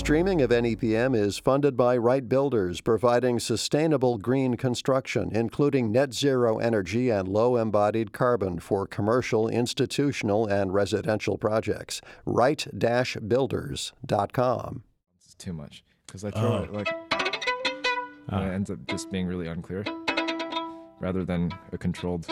Streaming of NEPM is funded by Wright Builders, providing sustainable green construction, including net zero energy and low embodied carbon for commercial, institutional, and residential projects. Wright-builders.com. It's too much because I throw it and it ends up just being really unclear rather than a controlled.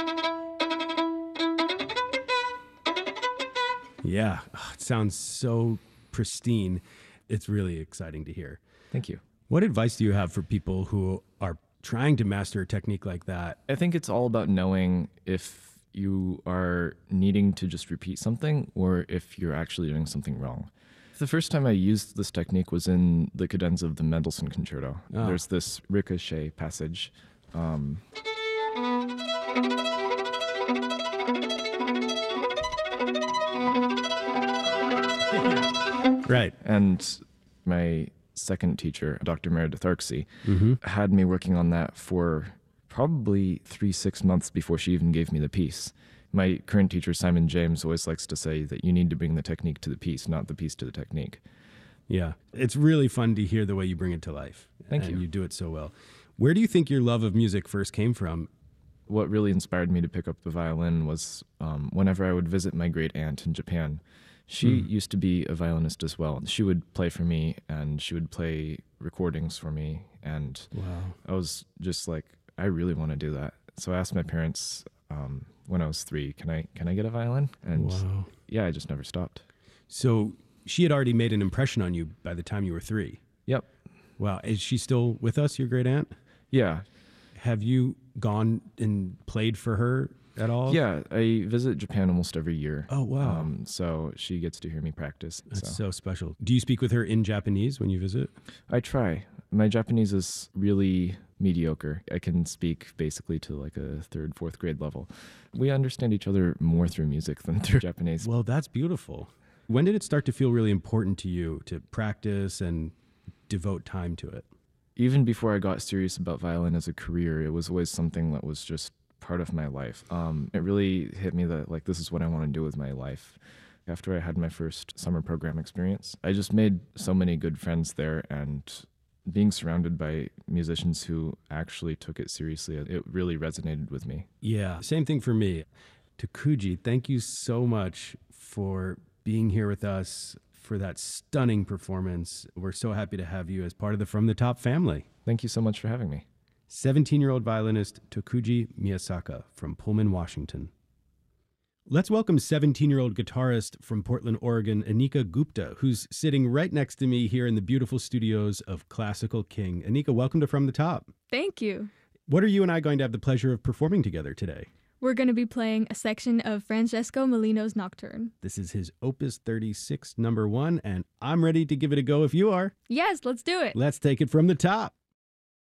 Yeah, it sounds so pristine. It's really exciting to hear. Thank you. What advice do you have for people who are trying to master a technique like that? I think it's all about knowing if you are needing to just repeat something or if you're actually doing something wrong. The first time I used this technique was in the cadenza of the Mendelssohn Concerto. Oh. There's this ricochet passage. Right. And my second teacher, Dr. Meredith Arksey, had me working on that for probably 6 months before she even gave me the piece. My current teacher, Simon James, always likes to say that you need to bring the technique to the piece, not the piece to the technique. Yeah. It's really fun to hear the way you bring it to life. Thank you. And you do it so well. Where do you think your love of music first came from? What really inspired me to pick up the violin was whenever I would visit my great aunt in Japan. She used to be a violinist as well. She would play for me and she would play recordings for me. And I was just like, I really want to do that. So I asked my parents when I was 3, can I get a violin? And yeah, I just never stopped. So she had already made an impression on you by the time you were 3. Yep. Wow. Is she still with us, your great aunt? Yeah. Have you gone and played for her at all? Yeah, I visit Japan almost every year. Oh, wow. So she gets to hear me practice. That's so special. Do you speak with her in Japanese when you visit? I try. My Japanese is really mediocre. I can speak basically to like a 3rd, 4th grade level. We understand each other more through music than through Japanese. Well, that's beautiful. When did it start to feel really important to you to practice and devote time to it? Even before I got serious about violin as a career, it was always something that was just part of my life. It really hit me that like this is what I want to do with my life. After I had my first summer program experience, I just made so many good friends there, and being surrounded by musicians who actually took it seriously, it really resonated with me. Yeah, same thing for me. Takuji, thank you so much for being here with us, for that stunning performance. We're so happy to have you as part of the From the Top family. Thank you so much for having me. 17-year-old violinist Takuji Miyasaka from Pullman, Washington. Let's welcome 17-year-old guitarist from Portland, Oregon, Anika Gupta, who's sitting right next to me here in the beautiful studios of Classical King. Anika, welcome to From the Top. Thank you. What are you and I going to have the pleasure of performing together today? We're going to be playing a section of Francesco Molino's Nocturne. This is his Opus 36, number 1, and I'm ready to give it a go if you are. Yes, let's do it. Let's take it from the top.